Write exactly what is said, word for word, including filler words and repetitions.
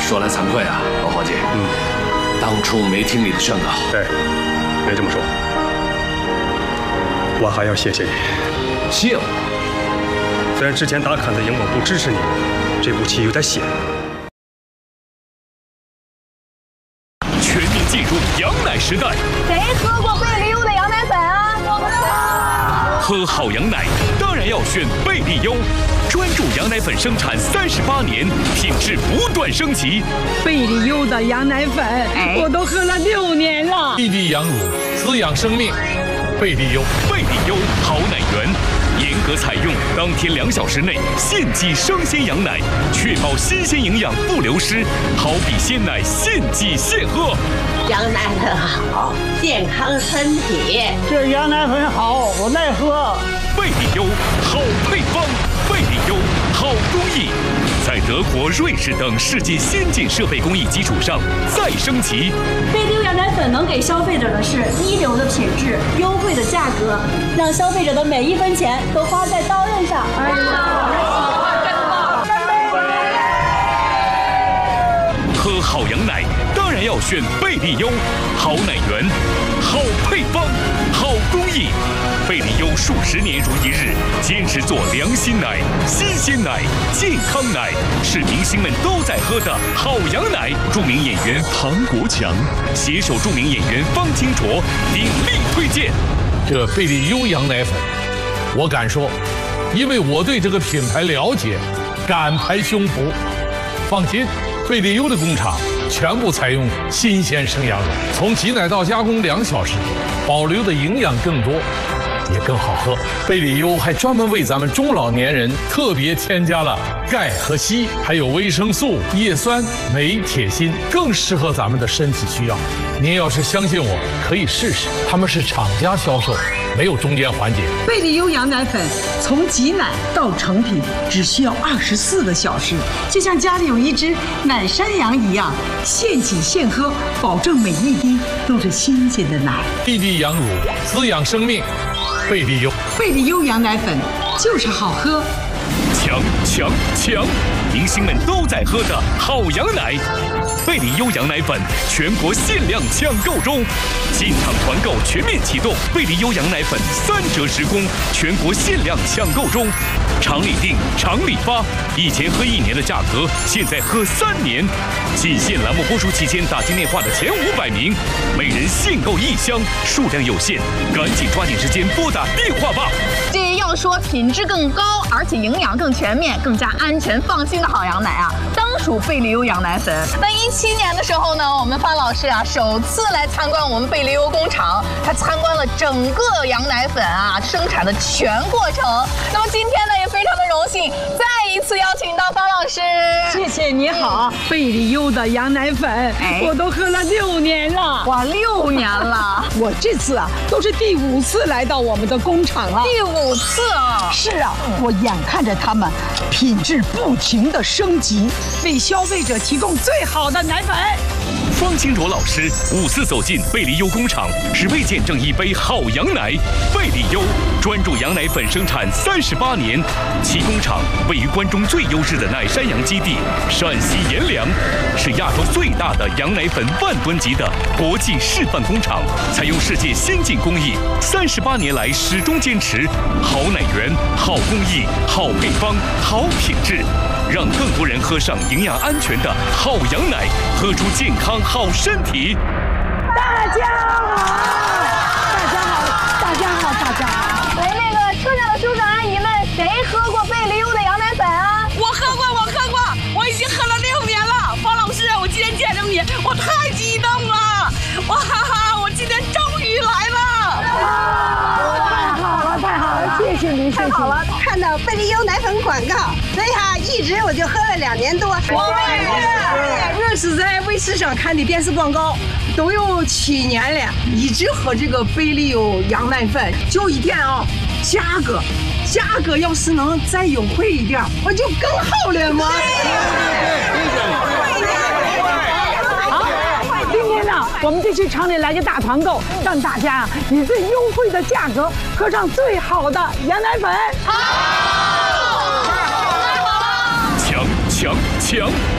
说来惭愧啊，老伙计，嗯，当初没听你的劝告。 对，别这么说，我还要谢谢你。 谢我？ 虽然之前大侃子赢我不支持你，这步棋有点险。 全面进入羊奶时代。 谁喝过贝利优的羊奶粉啊？我不知道。 喝好羊奶当然要选贝利优。 专注羊奶粉生产三十八年，品质不断升级。 贝利优的羊奶粉，我都喝了六年了。 滴滴羊乳，滋养生命。贝利优， 贝利优好奶源，严格采用当天两小时内现挤生鲜羊奶，确保新鲜营养不流失。好比鲜奶现挤现喝。 羊奶粉好，健康身体。 这羊奶粉好，我爱喝。 贝利优好配方。 贝利优好工艺，在德国、瑞士等世界先进设备工艺基础上再升级。 贝利优羊奶粉能给消费者的是一流的品质、优惠的价格，让消费者的每一分钱都花在刀刃上。哎喝好羊奶当然要选贝利优，好奶源，好配方，好工艺。 贝利优数十年如一日，坚持做良心奶、新鲜奶、健康奶，是明星们都在喝的好羊奶。著名演员唐国强携手著名演员方清卓鼎力推荐。 这贝利优羊奶粉，我敢说，因为我对这个品牌了解，敢拍胸脯。放心，贝利优的工厂全部采用新鲜生羊肉，从挤奶到加工两小时，保留的营养更多。 也更好喝。贝利优还专门为咱们中老年人特别添加了钙和硒，还有维生素、叶酸、镁、铁、锌，更适合咱们的身体需要。您要是相信我，可以试试。他们是厂家销售，没有中间环节。 贝利优羊奶粉从挤奶到成品只需要二十四个小时，就像家里有一只奶山羊一样，现挤现喝，保证每一滴都是新鲜的奶。 滴滴羊乳，滋养生命。 贝利优， 贝利优羊奶粉就是好喝， 强强强！明星们都在喝的好羊奶，贝利优羊奶粉全国限量抢购中，进场团购全面启动，贝利优羊奶粉三折直供，全国限量抢购中，厂里订，厂里发，以前喝一年的价格，现在喝三年。仅限栏目播出期间打进电话的前五百名，每人限购一箱，数量有限，赶紧抓紧时间拨打电话吧。 这要说品质更高，而且营养更全面、更加安全放心的好羊奶啊，当属贝利优羊奶粉。那一七年的时候呢，我们方老师啊首次来参观我们贝利优工厂，他参观了整个羊奶粉啊生产的全过程。那么今天呢，也非常的荣幸，再一次邀请到方老师。 谢谢你好，贝利优的羊奶粉，哎、我都喝了六年了。 哇，六年了！ 我这次啊都是第五次来到我们的工厂了。 第五次啊！ 是啊，我眼看着他们品质不停的升级，为消费者提供最好的奶粉。 方清卓老师五次走进贝利优工厂，只为见证一杯好羊奶。贝利优专注羊奶粉生产三十八年，其工厂位于关中最优质的奶山羊基地陕西阎良，是亚洲最大的羊奶粉万吨级的国际示范工厂，采用世界先进工艺，三十八年来始终坚持好奶源、好工艺、好配方、好品质，让更多人喝上营养安全的好羊奶，喝出健康好身体。 大家好，大家好，大家好，大家好。 喂，那个车上的叔叔阿姨们，谁喝过贝利优的羊奶粉啊？ 我喝过，我喝过，我已经喝了六年了。方老师，我今天见着你，我太激动了！哇哈哈，我今天终于来了！ 太好了，太好了，谢谢您， 太好了！看到贝利优奶粉广告，所以哈，一直我就喝了两年多。 我也是，我是在卫视上看的电视广告，都有七年了，一直喝这个贝利优羊奶粉。就一点啊，价格，价格要是能再优惠一点，我就更好了嘛。今天呢，我们就去厂里来个大团购，让大家啊以最优惠的价格喝上最好的羊奶粉。 好，太好了！强强强！